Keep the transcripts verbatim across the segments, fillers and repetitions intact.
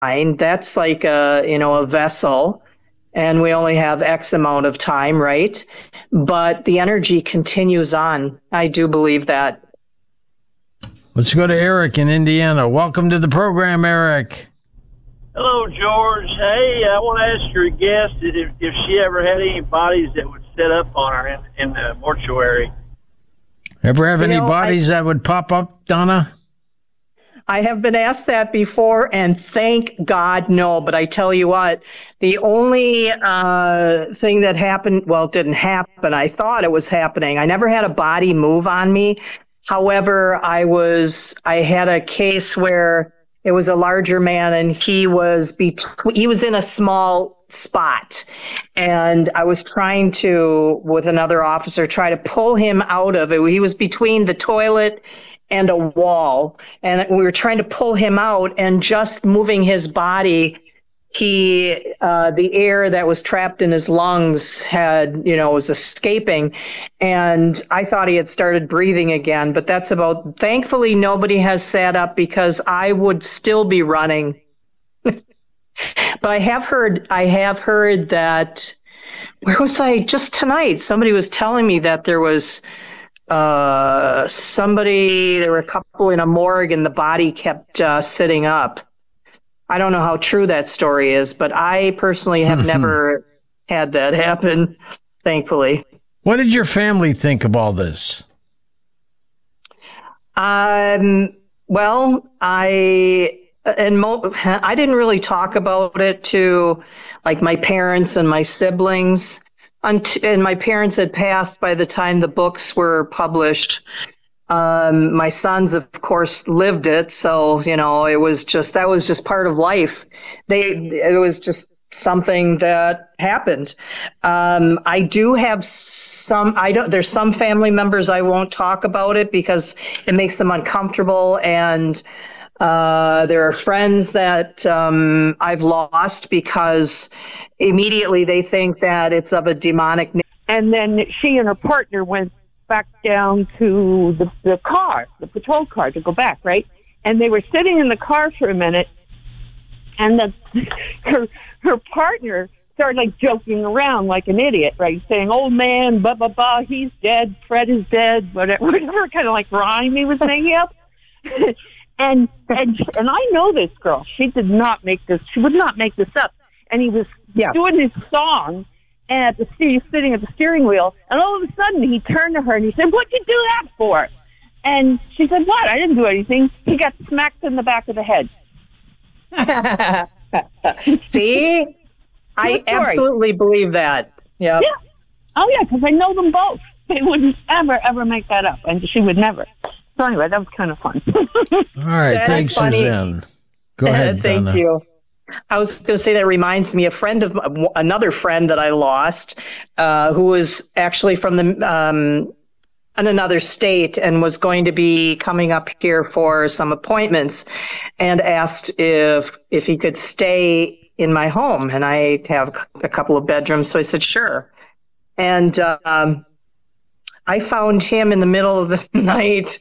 That's like a, you know, a vessel, and we only have X amount of time, right? But the energy continues on. I do believe that. Let's go to Eric in Indiana. Welcome to the program, Eric. Hello, George. Hey, I want to ask your guest if, if she ever had any bodies that would set up on her in, in the mortuary. Ever have You any know, bodies I- that would pop up, Donna? I have been asked that before, and thank God, no. But I tell you what, the only uh, thing that happened, well, it didn't happen. I thought it was happening. I never had a body move on me. However, I was, I had a case where it was a larger man, and he was between, he was in a small spot, and I was trying to, with another officer, try to pull him out of it. He was between the toilet and a wall, and we were trying to pull him out, and just moving his body, he, uh, the air that was trapped in his lungs had, you know, was escaping, and I thought he had started breathing again, but that's about, thankfully nobody has sat up, because I would still be running. But I have heard, I have heard that, where was I just tonight? Somebody was telling me that there was, Uh, somebody, there were a couple in a morgue, and the body kept uh, sitting up. I don't know how true that story is, but I personally have never had that happen, thankfully. What did your family think of all this? Um, well, I, and mo- I didn't really talk about it to like my parents and my siblings. And my parents had passed by the time the books were published. Um, my sons, of course, lived it. So, you know, it was just, that was just part of life. They, it was just something that happened. Um, I do have some, I don't, there's some family members I won't talk about it because it makes them uncomfortable. And, uh, there are friends that, um, I've lost because immediately they think that it's of a demonic nature. And then she and her partner went back down to the, the car, the patrol car, to go back, right? And they were sitting in the car for a minute, and the, her her partner started like joking around like an idiot, right? Saying, "Oh man, blah blah blah, he's dead, Fred is dead," whatever, whatever kind of like rhyme he was making up. and and and I know this girl. She did not make this. She would not make this up. And he was yeah. doing his song at the he's sitting at the steering wheel, and all of a sudden he turned to her and he said, "What'd you do that for?" And she said, "What? I didn't do anything." He got smacked in the back of the head. See? I absolutely believe that. Yep. Yeah. Oh, yeah, because I know them both. They wouldn't ever, ever make that up, and she would never. So anyway, that was kind of fun. All right, that thanks, Suzanne. Go ahead, Thank Donna. you. I was going to say that reminds me, a friend of another friend that I lost, uh, who was actually from the um, in another state and was going to be coming up here for some appointments, and asked if if he could stay in my home, and I have a couple of bedrooms, so I said sure, and um, I found him in the middle of the night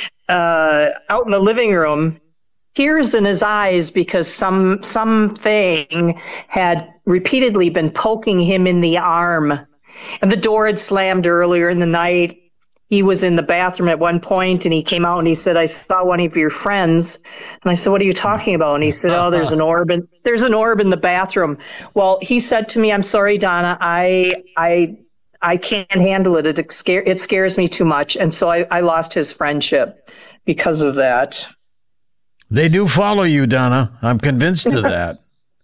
uh, out in the living room, tears in his eyes because some something had repeatedly been poking him in the arm. And the door had slammed earlier in the night. He was in the bathroom at one point, and he came out and he said, "I saw one of your friends." And I said, "What are you talking about?" And he said, "Oh, there's an orb in, there's an orb in the bathroom." Well, he said to me, "I'm sorry, Donna, I I I can't handle it. It, scare, it scares me too much." And so I, I lost his friendship because of that. They do follow you, Donna. I'm convinced of that.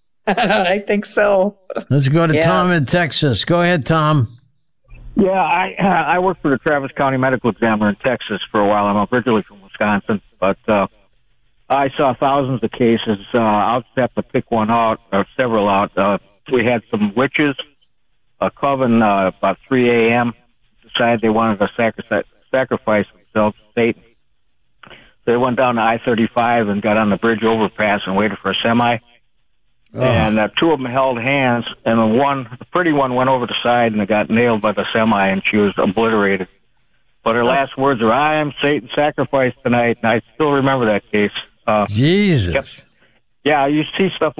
I think so. Let's go to yeah. Tom in Texas. Go ahead, Tom. Yeah, I uh, I worked for the Travis County Medical Examiner in Texas for a while. I'm originally from Wisconsin, but uh, I saw thousands of cases. Uh, I'll just have to pick one out, or several out. Uh, we had some witches, a coven uh, about three a.m. decided they wanted to sacri- sacrifice themselves to Satan. They went down to I thirty-five and got on the bridge overpass and waited for a semi. Oh. And uh, two of them held hands, and the one, the pretty one, went over the side and got nailed by the semi, and she was obliterated. But her oh. last words were, "I am Satan sacrificed tonight," and I still remember that case. Uh, Jesus. Yep. Yeah, you see stuff